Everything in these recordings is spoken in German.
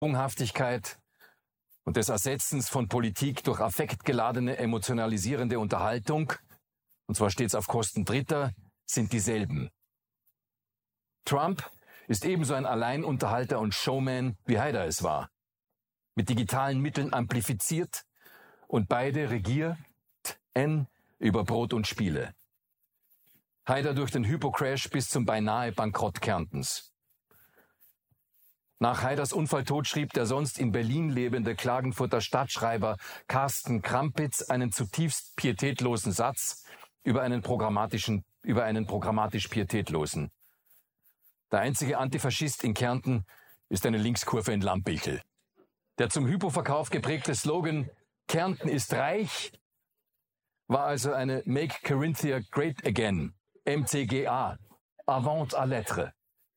Sprunghaftigkeit und des Ersetzens von Politik durch affektgeladene, emotionalisierende Unterhaltung, und zwar stets auf Kosten Dritter, sind dieselben. Trump ist ebenso ein Alleinunterhalter und Showman, wie Haider es war. Mit digitalen Mitteln amplifiziert und beide regierten über Brot und Spiele. Haider durch den Hypocrash bis zum beinahe Bankrott Kärntens. Nach Haiders Unfalltod schrieb der sonst in Berlin lebende Klagenfurter Stadtschreiber Carsten Krampitz einen zutiefst pietätlosen Satz über einen programmatisch Pietätlosen. Der einzige Antifaschist in Kärnten ist eine Linkskurve in Lampichel. Der zum Hypoverkauf geprägte Slogan "Kärnten ist reich" war also eine Make Carinthia Great Again, MCGA, Avant à lettres.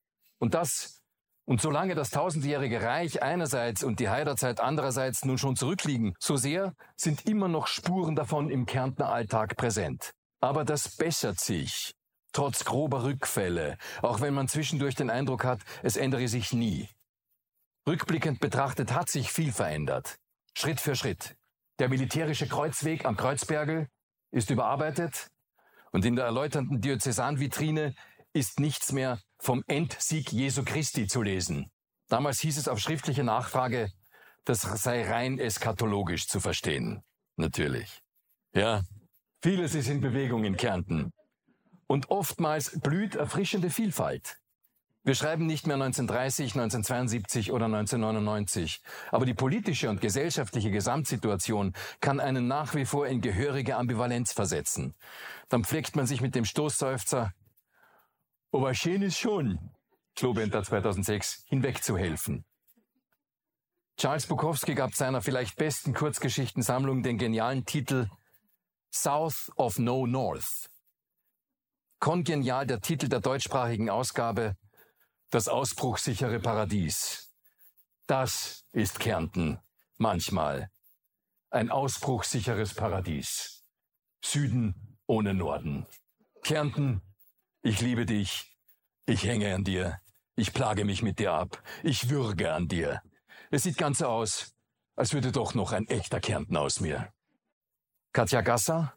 Und solange das tausendjährige Reich einerseits und die Haiderzeit andererseits nun schon zurückliegen, so sehr sind immer noch Spuren davon im Kärntner Alltag präsent. Aber das bessert sich, trotz grober Rückfälle, auch wenn man zwischendurch den Eindruck hat, es ändere sich nie. Rückblickend betrachtet hat sich viel verändert, Schritt für Schritt. Der militärische Kreuzweg am Kreuzbergl ist überarbeitet und in der erläuternden Diözesanvitrine ist nichts mehr vom Endsieg Jesu Christi zu lesen. Damals hieß es auf schriftliche Nachfrage, das sei rein eschatologisch zu verstehen. Natürlich. Ja, vieles ist in Bewegung in Kärnten. Und oftmals blüht erfrischende Vielfalt. Wir schreiben nicht mehr 1930, 1972 oder 1999, aber die politische und gesellschaftliche Gesamtsituation kann einen nach wie vor in gehörige Ambivalenz versetzen. Dann pflegt man sich mit dem Stoßseufzer "Aber schön ist schon", Klobenter 2006, hinwegzuhelfen. Charles Bukowski gab seiner vielleicht besten Kurzgeschichtensammlung den genialen Titel South of No North. Kongenial der Titel der deutschsprachigen Ausgabe Das ausbruchssichere Paradies. Das ist Kärnten, manchmal. Ein ausbruchssicheres Paradies. Süden ohne Norden. Kärnten, ich liebe dich, ich hänge an dir, ich plage mich mit dir ab, ich würge an dir. Es sieht ganz so aus, als würde doch noch ein echter Kärnten aus mir. Katja Gasser?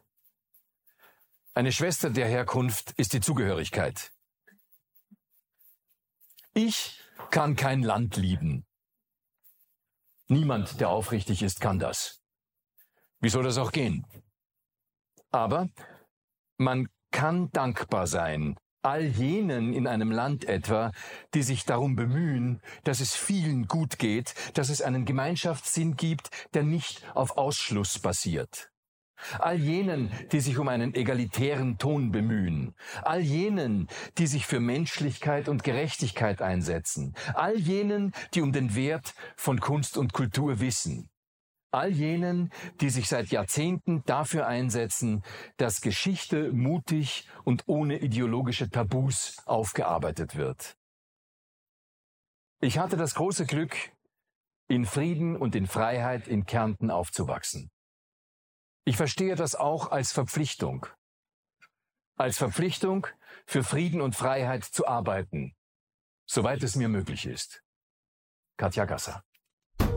Eine Schwester der Herkunft ist die Zugehörigkeit. Ich kann kein Land lieben. Niemand, der aufrichtig ist, kann das. Wie soll das auch gehen? Aber man kann dankbar sein, all jenen in einem Land etwa, die sich darum bemühen, dass es vielen gut geht, dass es einen Gemeinschaftssinn gibt, der nicht auf Ausschluss basiert. All jenen, die sich um einen egalitären Ton bemühen. All jenen, die sich für Menschlichkeit und Gerechtigkeit einsetzen. All jenen, die um den Wert von Kunst und Kultur wissen. All jenen, die sich seit Jahrzehnten dafür einsetzen, dass Geschichte mutig und ohne ideologische Tabus aufgearbeitet wird. Ich hatte das große Glück, in Frieden und in Freiheit in Kärnten aufzuwachsen. Ich verstehe das auch als Verpflichtung. Als Verpflichtung, für Frieden und Freiheit zu arbeiten, soweit es mir möglich ist. Katja Gasser.